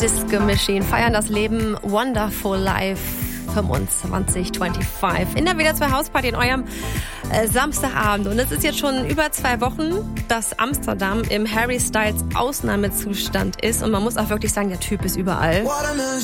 Disco Machine feiern das Leben Wonderful Life 2525 in der WDR 2 Hausparty in eurem Samstagabend. Und es ist jetzt schon über 2 Wochen, dass Amsterdam im Harry Styles Ausnahmezustand ist. Und man muss auch wirklich sagen, der Typ ist überall.